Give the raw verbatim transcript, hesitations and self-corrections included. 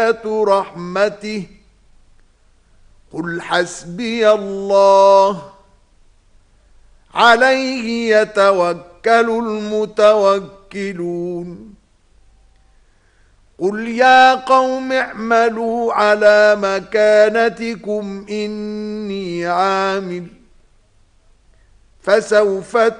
رحمته قل حسبي الله عليه يتوكل المتوكلون قل يا قوم اعملوا على مكانتكم إني عامل فسوف